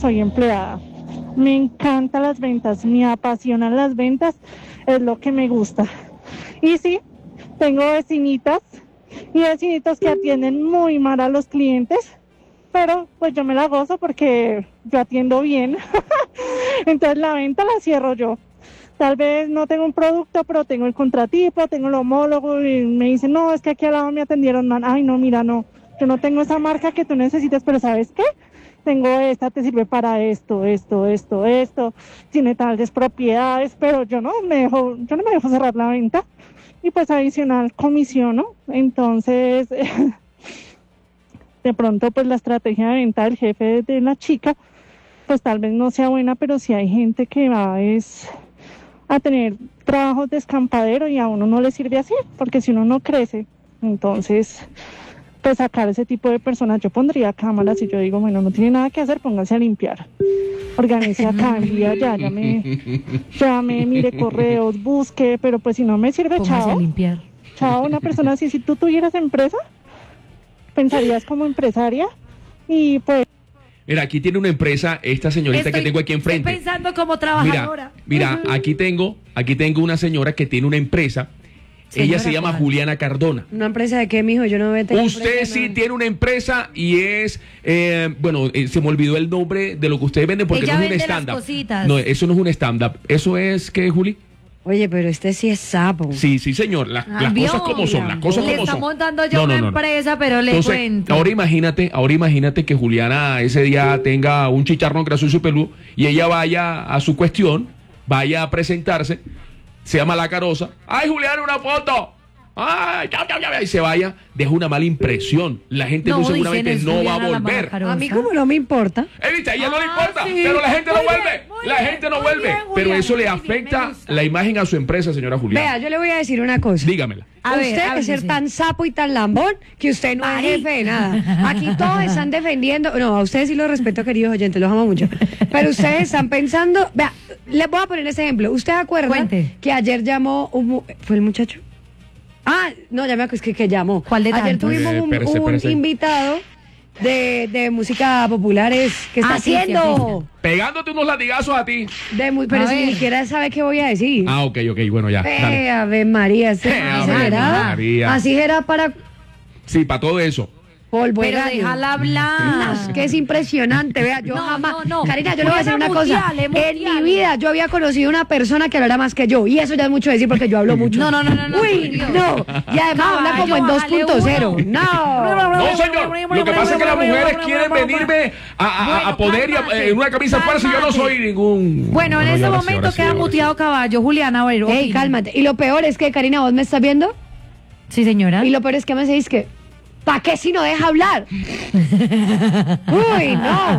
soy empleada. Me encantan las ventas, me apasionan las ventas, es lo que me gusta. Y sí, tengo vecinitas y vecinitos que atienden muy mal a los clientes, pero pues yo me la gozo porque yo atiendo bien. Entonces la venta la cierro yo. Tal vez no tengo un producto, pero tengo el contratipo, tengo el homólogo y me dicen, no, es que aquí al lado me atendieron mal. Ay, no, mira, no, yo no tengo esa marca que tú necesitas, pero ¿sabes qué? Tengo esta, te sirve para esto, tiene tales propiedades, pero yo no me dejo cerrar la venta y pues adicional comisiono. Entonces, de pronto pues la estrategia de venta del jefe de la chica, pues tal vez no sea buena, pero si hay gente que va a tener trabajos de escampadero y a uno no le sirve así, porque si uno no crece, entonces pues sacar ese tipo de personas, yo pondría cámaras y yo digo, bueno, no tiene nada que hacer, pónganse a limpiar, organice acá, envía allá, llame, mire correos, busque, pero pues si no me sirve, pónganse a limpiar. Chao, una persona así, si tú tuvieras empresa, pensarías como empresaria y pues... Mira, aquí tiene una empresa, esta señorita que tengo aquí enfrente. Estoy pensando como trabajadora. Mira, aquí tengo una señora que tiene una empresa. Señora, ella se llama Juliana Cardona. ¿Una empresa de qué, mijo? Yo no veo. Usted sí tiene una empresa y es, se me olvidó el nombre de lo que ustedes venden porque ella no es un stand-up. No, eso no es un stand-up. ¿Eso es qué, Juli? Oye, pero este sí es sapo. Sí, señor. Las cosas como son, las cosas como son. Le está montando yo una empresa, pero le cuento. Ahora imagínate que Juliana ese día tenga un chicharrón gracioso y peludo y ella vaya a su cuestión, vaya a presentarse, se llama La Carosa. ¡Ay, Juliana, una foto! ¡Ay, chao! Y se vaya, deja una mala impresión. La gente muy seguramente no va a volver. A mí como no me importa. ¿Viste? A ella no le importa, sí, pero la gente no vuelve. La gente no vuelve. Bien, pero Juliana, eso le afecta la imagen a su empresa, señora Juliana. Vea, yo le voy a decir una cosa. Dígamela. Usted debe ser tan sapo y tan lambón que usted no es jefe de nada. Aquí todos están defendiendo. No, a ustedes sí los respeto, queridos oyentes, los amo mucho. Pero ustedes están pensando. Vea, les voy a poner ese ejemplo. ¿Usted acuerda que ayer llamó ¿fue el muchacho? Ah, no, ya me acuerdo que llamó. ¿Cuál de tantos? Ayer tuvimos un invitado de música popular que está haciendo. Pegándote unos latigazos a ti. Pero si ni siquiera sabe qué voy a decir. Ah, ok, bueno, ya. Ave María, así era para... Sí, para todo eso. Pero déjala hablar. Que es impresionante. Vea, yo jamás. Karina, yo le voy a decir una cosa. En mi vida yo había conocido una persona que hablara más que yo. Y eso ya es mucho decir porque yo hablo mucho. No. Uy, no. Y además habla como en 2.0. No, señor. Lo que pasa es que las mujeres quieren venirme a poner en una camisa falsa y yo no soy ningún. Bueno, en ese momento queda muteado caballo. Juliana, a ver. Ey, cálmate. Y lo peor es que, Karina, ¿vos me estás viendo? Sí, señora. Y lo peor es que me decís que... ¿Para qué si no deja hablar? Uy, no.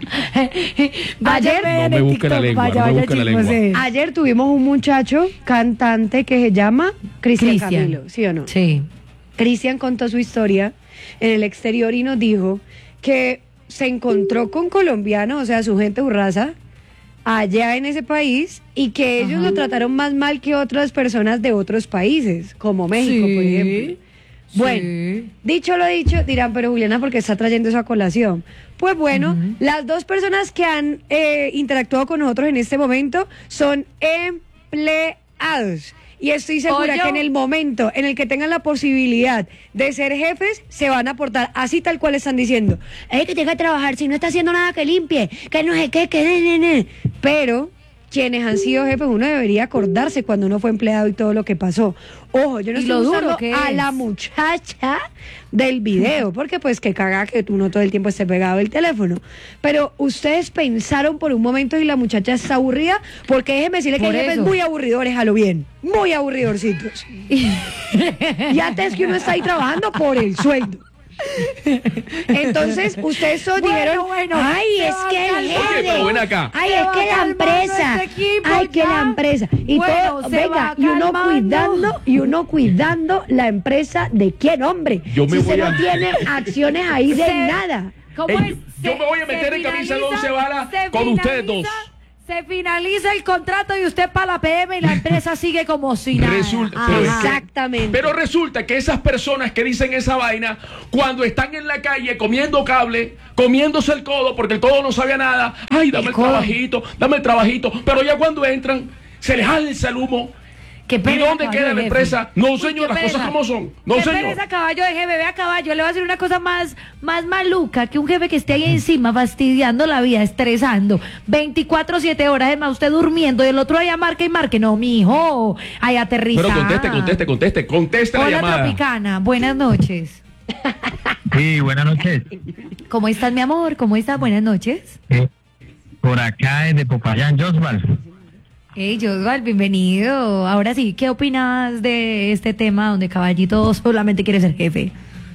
Ayer no me busque la lengua, Ayer tuvimos un muchacho cantante que se llama Cristian Camilo, ¿sí o no? Sí. Cristian contó su historia en el exterior y nos dijo que se encontró con colombianos, o sea, su gente urraza, allá en ese país, y que ellos lo trataron más mal que otras personas de otros países, como México, por ejemplo. Bueno, dicho lo dicho, dirán, pero Juliana, ¿por qué está trayendo eso a colación? Pues bueno, las dos personas que han interactuado con nosotros en este momento son empleados. Y estoy segura que en el momento en el que tengan la posibilidad de ser jefes, se van a portar así tal cual están diciendo. Es que tenga que trabajar, si no está haciendo nada que limpie, que no sé qué, que... Pero... quienes han sido jefes, uno debería acordarse cuando uno fue empleado y todo lo que pasó. Ojo, yo no estoy usando a la muchacha del video, porque pues que caga que uno todo el tiempo esté pegado al teléfono. Pero ustedes pensaron por un momento si la muchacha está aburrida, porque déjenme decirle que hay jefes muy aburridores a lo bien, muy aburridorcitos. Y antes que uno está ahí trabajando por el sueldo. Entonces ustedes todos dijeron, ay, es que el jefe, ay, es que la empresa, ay, que la empresa, y todo, venga, y uno cuidando la empresa de quién, hombre, si usted no tiene acciones ahí de nada. Yo me voy a meter en camisa de 11 varas con ustedes dos. Se finaliza el contrato y usted para la PM y la empresa sigue como si nada. Exactamente. Pero resulta que esas personas que dicen esa vaina, cuando están en la calle comiendo cable, comiéndose el codo, porque el codo no sabía nada, ay, dame el trabajito, pero ya cuando entran, se les alza el humo. ¿Y dónde queda la empresa? No, señor, las cosas como son. No, señor. Pereza, caballo de jefe, vea, caballo, le voy a decir una cosa más maluca, que un jefe que esté ahí encima fastidiando la vida, estresando, 24/7 horas, es más, usted durmiendo, y el otro allá marque y marque. No, mijo, ahí aterriza. Pero conteste la llamada. Hola, Tropicana, buenas noches. Sí, buenas noches. ¿Cómo estás, mi amor? ¿Cómo estás? Buenas noches. Por acá desde Popayán, Josval. Hey, Josval, bienvenido. Ahora sí, ¿qué opinas de este tema donde Caballito solamente quiere ser jefe?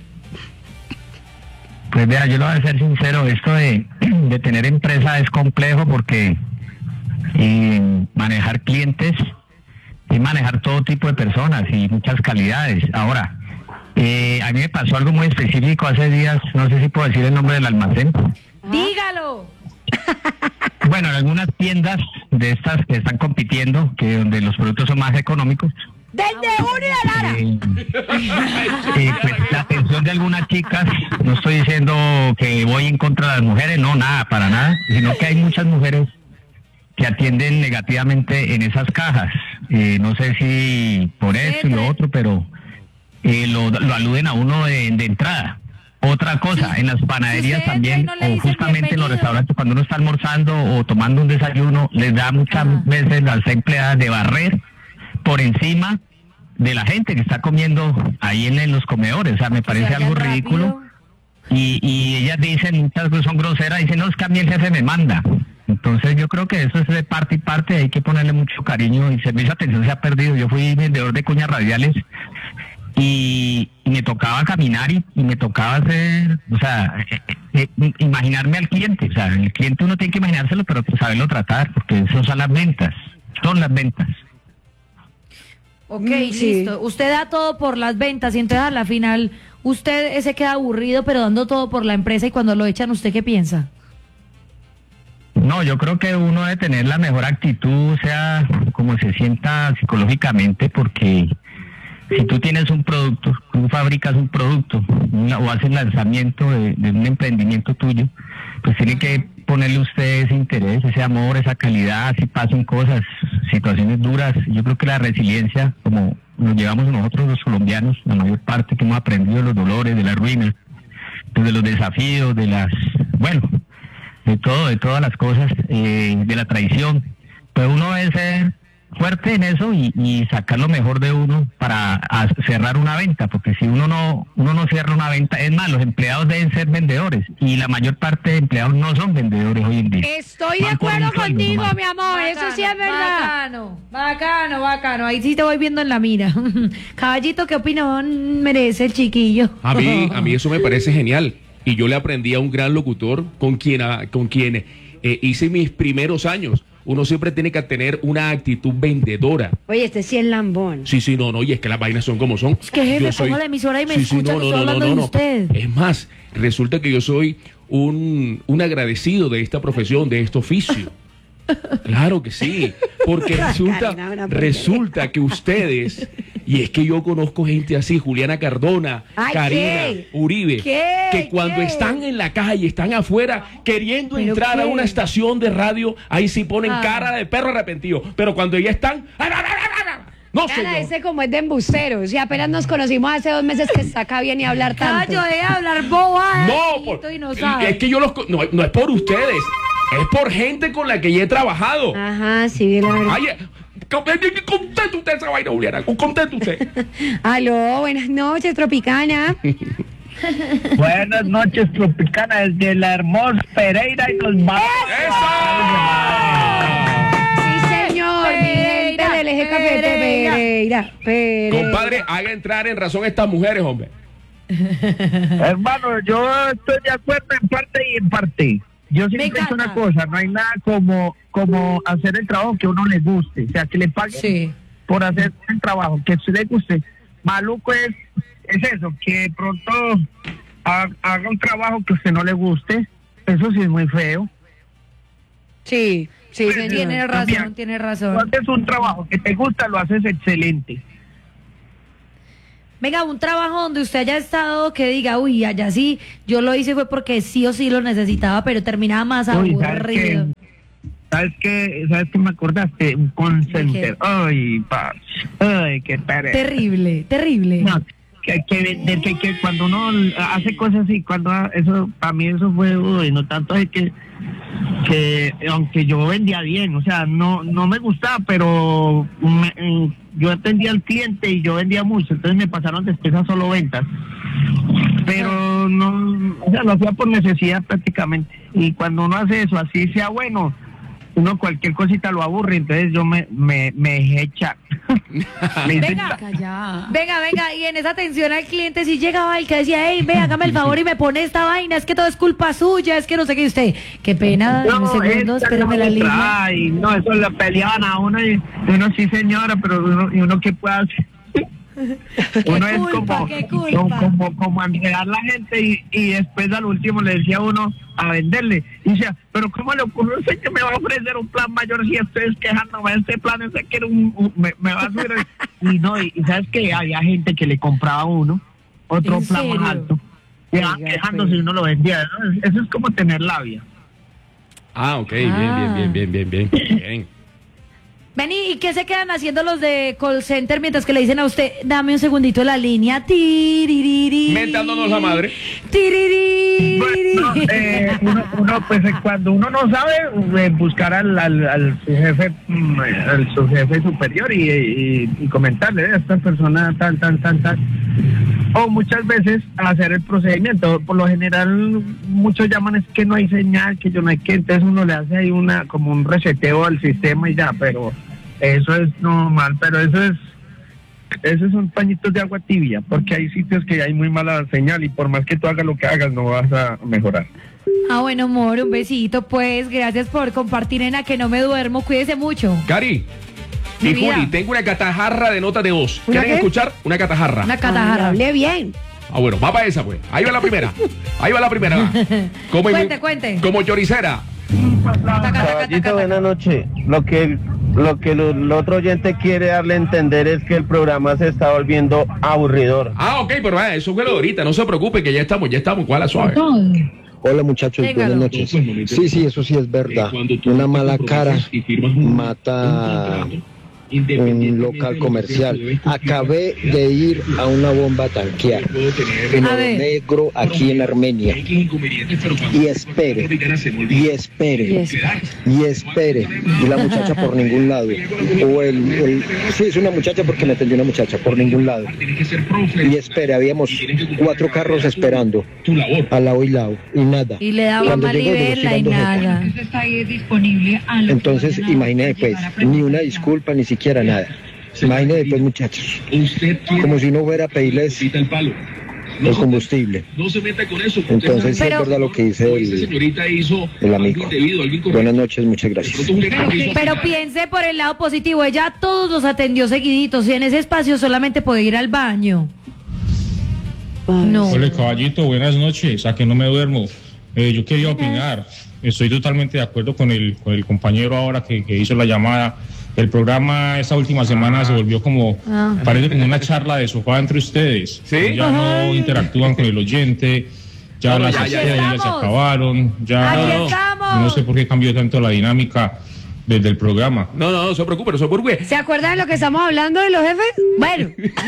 Pues vea, yo lo voy a ser sincero, esto de tener empresa es complejo porque manejar clientes y manejar todo tipo de personas y muchas calidades. Ahora, a mí me pasó algo muy específico hace días, no sé si puedo decir el nombre del almacén. ¡Dígalo! Bueno, en algunas tiendas de estas que están compitiendo, que donde los productos son más económicos. ¡Desde uno y de Lara! Pues la atención de algunas chicas, no estoy diciendo que voy en contra de las mujeres, no, nada, para nada, sino que hay muchas mujeres que atienden negativamente en esas cajas. No sé si por eso y lo otro, pero lo aluden a uno de entrada. Otra cosa, en las panaderías también, o justamente en los restaurantes, cuando uno está almorzando o tomando un desayuno, les da muchas veces las empleadas de barrer por encima de la gente que está comiendo ahí en los comedores. O sea, me parece algo ridículo. Y ellas dicen, muchas veces son groseras, dicen, no, es que a mí el jefe me manda. Entonces yo creo que eso es de parte y parte, hay que ponerle mucho cariño, y servicio de atención se ha perdido. Yo fui vendedor de cuñas radiales y me tocaba caminar y me tocaba hacer, o sea, imaginarme al cliente. O sea, el cliente uno tiene que imaginárselo, pero saberlo tratar, porque eso son las ventas, Ok, listo. Usted da todo por las ventas y entonces a la final usted se queda aburrido, pero dando todo por la empresa, y cuando lo echan, ¿usted qué piensa? No, yo creo que uno debe tener la mejor actitud, o sea, como se sienta psicológicamente, porque si tú tienes un producto, tú fabricas un producto o haces lanzamiento de un emprendimiento tuyo, pues tiene que ponerle usted ese interés, ese amor, esa calidad, si pasan cosas, situaciones duras. Yo creo que la resiliencia, como nos llevamos nosotros los colombianos, la mayor parte que hemos aprendido de los dolores, de la ruina, de los desafíos, de todo, de todas las cosas, de la traición, pues uno debe ser fuerte en eso y sacar lo mejor de uno para cerrar una venta, porque si uno no cierra una venta, es más, los empleados deben ser vendedores, y la mayor parte de empleados no son vendedores hoy en día. Estoy de acuerdo contigo, mi amor, eso sí es verdad. Bacano, ahí sí te voy viendo en la mira. Caballito, ¿qué opinión merece el chiquillo? A mí eso me parece genial, y yo le aprendí a un gran locutor con quien hice mis primeros años. Uno siempre tiene que tener una actitud vendedora. Oye, este sí es lambón. Sí, no, y es que las vainas son como son. Es que jefe, pongo la emisora y me escucha que estoy hablando de usted. Es más, resulta que yo soy un agradecido de esta profesión, de este oficio. Claro que sí, porque resulta que ustedes, y es que yo conozco gente así, Juliana Cardona, Karina Uribe, que cuando están en la calle, están afuera queriendo entrar a una estación de radio, ahí sí ponen cara de perro arrepentido, pero cuando ya están... No, señor. Ese como es de embustero, o sea, apenas nos conocimos hace 2 meses que está acá bien y hablar tanto. Yo de hablar bobadas. Es que yo no es por ustedes. Es por gente con la que ya he trabajado. Ajá, sí, la verdad. Ay, contente usted esa vaina, Juliana. Contente usted. Aló, buenas noches, Tropicana. Buenas noches, Tropicana, desde la hermosa Pereira y los Valles. Sí, señor. Mi gente del eje café Pereira. Compadre, haga entrar en razón a estas mujeres, hombre. Hermano, yo estoy de acuerdo en parte y en parte. Yo siempre he dicho una cosa, no hay nada como hacer el trabajo que a uno le guste, o sea, que le paguen por hacer el trabajo que a usted le guste. Maluco es eso, que de pronto haga un trabajo que a usted no le guste, eso sí es muy feo. Sí, Sí, señor. Tiene razón, tiene Tú razón. haces un trabajo que te gusta, lo haces excelente. Venga, un trabajo donde usted haya estado que diga, uy, allá sí, yo lo hice fue porque sí o sí lo necesitaba, pero terminaba más Uy, aburrido. ¿Sabes qué me acordaste? Un call center. Ay, parce. Ay, qué pereza. Terrible, terrible. No, que cuando uno hace cosas así, eso, para mí eso fue, uy, no tanto es que aunque yo vendía bien, o sea, no me gustaba, pero yo atendía al cliente y yo vendía mucho, entonces me pasaron después a solo ventas. Pero no, o sea, lo hacía por necesidad prácticamente. Y cuando uno hace eso, así sea bueno, uno cualquier cosita lo aburre, entonces yo me dejé echar. Venga, y en esa atención al cliente si llegaba el que decía, hey, ve, hágame el favor y me pone esta vaina, es que todo es culpa suya, es que no sé qué, usted, qué pena, un segundo, espérame la línea. Ay, no, eso le peleaban a uno y uno sí señora, pero uno qué puede hacer. Uno es como enredar la gente y después al último le decía uno a venderle y decía, pero ¿cómo le ocurre usted que me va a ofrecer un plan mayor si estoy quejándome de este plan? Ese que era me va a subir y sabes que había gente que le compraba a uno otro plan más alto y van quejándose y uno lo vendía, ¿no? Eso es como tener labia. Ah, ok, bien. Vení, ¿y qué se quedan haciendo los de call center mientras que le dicen a usted, dame un segundito en la línea? Tiririri. Mentándonos la madre. Tiririri. Bueno, uno pues cuando uno no sabe, buscar al su jefe superior y comentarle a esta persona tal. O muchas veces hacer el procedimiento. Por lo general, muchos llaman es que no hay señal, que yo no hay que, entonces uno le hace ahí como un reseteo al sistema y ya, pero eso es normal, pero esos son pañitos de agua tibia, porque hay sitios que hay muy mala señal y por más que tú hagas lo que hagas, no vas a mejorar. Ah, bueno, amor, un besito, pues, gracias por compartir, nena, que no me duermo, cuídese mucho. Cari. Mi Y vida. Juli, tengo una catajarra de notas de voz. ¿Una ¿Quieren qué? escuchar? Una catajarra. Una catajarra. Hable bien. Ah, bueno, va para esa, pues. Ahí va la primera. Va. Cuente. Como choricera. Caballito, buenas noches. Lo que el otro oyente quiere darle a entender es que el programa se está volviendo aburridor. Ah, ok, pero eso fue lo de ahorita. No se preocupe que ya estamos. ¿Cuál es suave? Hola muchachos, Téngalo. buenas noches. Sí, eso sí es verdad. Una mala cara mata un local comercial. Acabé de ir a una bomba a tanquear en A Oro ver. Negro, aquí en Armenia. Y espere. Y la muchacha por ningún lado. Sí, es una muchacha porque me atendió una muchacha por ningún lado. Y espere, habíamos 4 carros esperando al lado y lado. Y nada. Y le daba Cuando llegó, llegó malibela y tirando nada. Entonces, imagínate pues, ni una disculpa, ni siquiera nada. Imagínate pues, muchachos, como si no fuera a pedirles el combustible. Entonces, sí es verdad lo que dice el amigo. Buenas noches, muchas gracias. Pero piense por el lado positivo, ella a todos los atendió seguiditos y en ese espacio solamente puede ir al baño. No. Hola caballito, buenas noches, a que no me duermo. Yo quería opinar, estoy totalmente de acuerdo con el compañero ahora que hizo la llamada. El programa esta última semana se volvió parece como una charla de sofá entre ustedes. ¿Sí? Ya no interactúan con el oyente, ya No, las ya estrellas se acabaron, ya Aquí estamos. no sé por qué cambió tanto la dinámica desde el programa. No se preocupe, ¿Se acuerdan de lo que estamos hablando de los jefes? Bueno,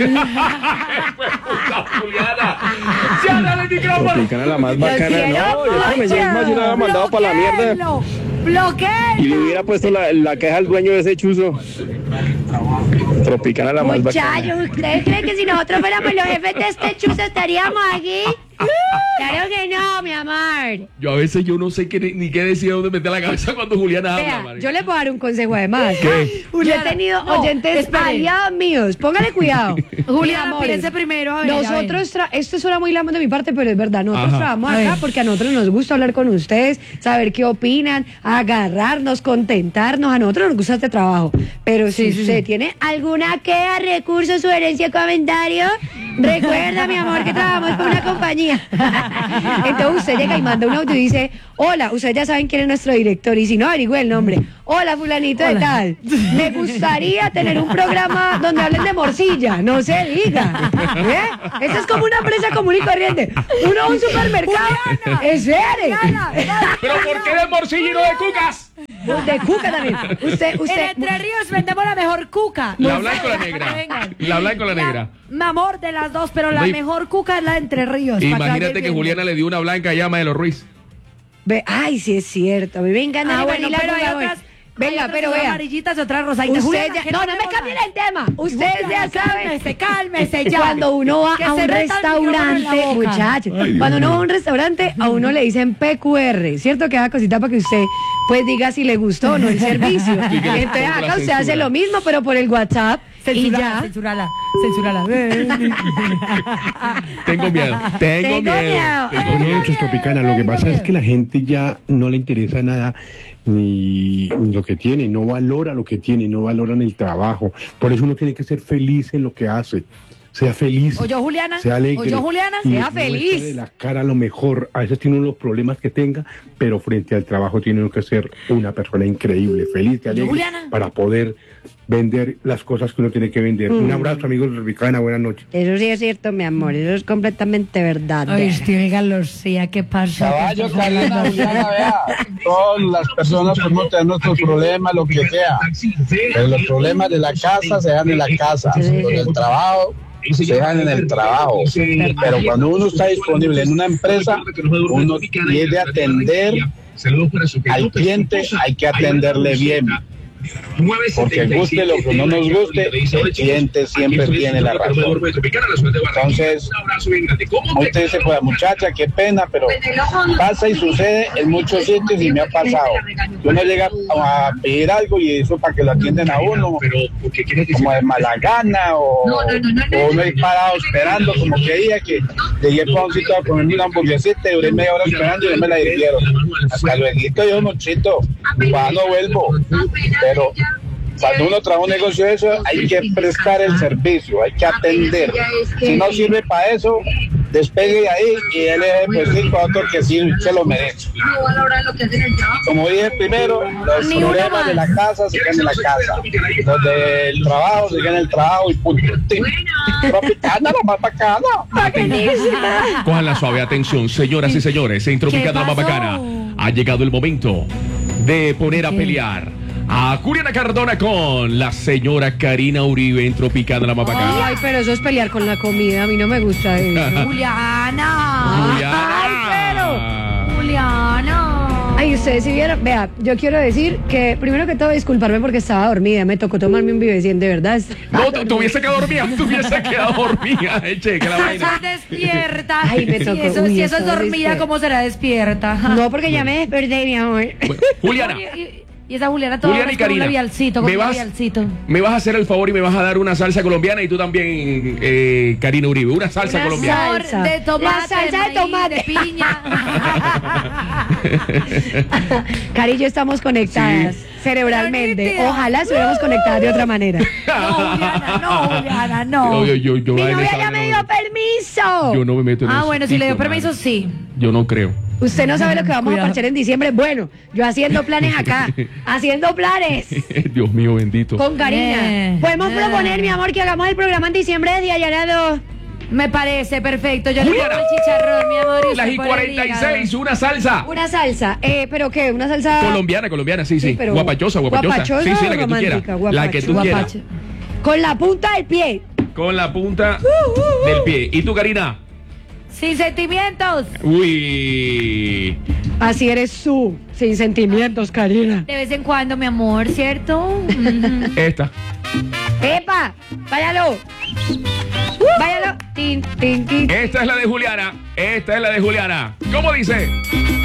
¡Cierra el micrófono! Tropicana la más bacana. quiero No, yo me hubiera mandado para la mierda. ¡Bloqueo! Y le hubiera puesto la queja al dueño de ese chuzo. Tropicana la más bacana. muchachos, ¿ustedes creen que si nosotros fuéramos los jefes de este chuzo estaríamos aquí? Claro que no, mi amor. Yo a veces yo no sé ni qué decir, dónde meter la cabeza cuando Juliana habla, Vea, marica. yo le puedo dar un consejo además. ¿Qué? Yo he tenido No, oyentes espere. aliados míos. Póngale cuidado. Juliana, Mis amores, piense primero, a ver, nosotros, esto suena muy lamo de mi parte, pero es verdad. Nosotros Ajá. trabajamos A ver. acá porque a nosotros nos gusta hablar con ustedes, saber qué opinan, agarrarnos, contentarnos. A nosotros nos gusta este trabajo. Pero si usted tiene alguna queja, recurso, sugerencia, comentario, Recuerda, mi amor, que trabajamos con una compañía. Entonces usted llega y manda un audio y dice, hola, ustedes ya saben quién es nuestro director, y si no, averigüe el nombre. Hola, fulanito de tal. Me gustaría tener un programa donde hablen de morcilla. No se diga. Eso es como una empresa común y corriente. Uno va a un supermercado. ¿Es serio? ¿Pero por qué de morcilla y no de cucas? De cuca también. Usted. En Entre Ríos vendemos la mejor cuca. La blanca o la negra. La blanca o la negra. Mi amor, de las dos, pero la mejor cuca es la de Entre Ríos. Imagínate que Juliana le dio una blanca llama de los Ruiz. Ay, sí es cierto. A mí me encanta. Bueno, pero hay otras. Venga, pero vea. Amarillitas y otras rosaditas. No me cambien el tema. Ustedes ya saben. Cálmese ya. Cuando uno va a un restaurante, muchachos, cuando uno va a un restaurante, a uno le dicen PQR, ¿cierto? Que haga cosita para que usted pues diga si le gustó o no el servicio. Entonces acá usted hace lo mismo, pero por el WhatsApp. Censurala. Tengo miedo. Muchos Tropicana, lo que pasa es que la gente ya no le interesa nada ni lo que tiene, no valora lo que tiene, no valoran el trabajo. Por eso uno tiene que ser feliz en lo que hace. Sea feliz. ¿Oyó Juliana? Sea alegre. ¿Oyó Juliana? Sea feliz. De la cara a lo mejor. A veces tiene uno los problemas que tenga, pero frente al trabajo tiene uno que ser una persona increíble, feliz y alegre para poder vender las cosas que uno tiene que vender. Un abrazo, amigos de Tropicana, buenas noches. Eso sí es cierto, mi amor, eso es completamente verdad. Ay, oiga, Lucía, ¿qué pasa? Caballo, Carolina, Juliana, vea, todas las personas podemos tener nuestros problemas, lo que sea, pero los problemas de la casa se dan en la casa, los del trabajo se dejan en el trabajo, pero cuando uno está disponible en una empresa, uno tiene que atender al cliente, hay que atenderle bien. Porque guste lo que no nos guste, el cliente siempre tiene la razón. Entonces, usted dice, pues muchacha, qué pena, pero pasa y sucede en muchos sitios y me ha pasado. Uno llega a pedir algo y eso para que lo atienden a uno, como de mala gana, o uno es parado esperando, como que diga que llegué para un sitio a comerme una hamburguesita y duré media hora esperando y no me la dieron. Hasta luego, yo mochito, no vuelvo. Pero cuando uno trabaja un negocio de eso, hay que prestar el servicio, hay que atender. Si no sirve para eso, despegue de ahí y él pues sí, para otro que sí se lo merece. Como dije primero, los problemas de la casa se quedan en la casa, los del trabajo se quedan en el trabajo y punto. Tropicana, lo más bacana. Cojan la suave atención, señoras y señores, en Tropicana la más bacana. Ha llegado el momento de poner a pelear a Juliana Cardona con la señora Karina Uribe en Tropicana la más bacana. Ay, pero eso es pelear con la comida, a mí no me gusta eso. Juliana. Ay, ustedes si vieron, vea, yo quiero decir que primero que todo disculparme porque estaba dormida, me tocó tomarme un vivecien, de verdad. No, tuviese quedado dormida, che, que la vaina. Despierta. Ay, me tocó. Si eso es dormida, ¿cómo será despierta? No, porque ya me desperté, mi amor. Bueno, Juliana. Y esa Juliana todo Juliana y Karina, me vas a hacer el favor y me vas a dar una salsa colombiana y tú también, Karina Uribe, una salsa colombiana. De tomate, la salsa de tomate, de piña. Cari y yo estamos conectadas cerebralmente. Ojalá estuviéramos conectadas de otra manera. No, Juliana, no. Yo Mi novia ya me dio permiso. Yo no me meto en eso. Bueno, si le dio permiso, sí. Yo no creo. Usted no sabe lo que vamos a parchar en diciembre. Bueno, yo haciendo planes acá. Haciendo planes. Dios mío, bendito. Con Karina. Podemos proponer, mi amor, que hagamos el programa en diciembre de Diallanado. Me parece perfecto. Yo le pongo el chicharrón, mi amor. Las y 46, una salsa. Una salsa. ¿Pero qué? ¿Una salsa? Colombiana, sí. Pero guapachosa. Sí, la que tú quieras. La que tú quieras. Con la punta del pie. Con la punta del pie. ¿Y tú, Karina? Sin sentimientos. Uy. Así eres tú, sin sentimientos, Karina. De vez en cuando, mi amor, ¿cierto? Esta. ¡Epa! ¡Váyalo! ¡Váyalo! ¡Tin, tin, tin! Esta es la de Juliana. ¿Cómo dice?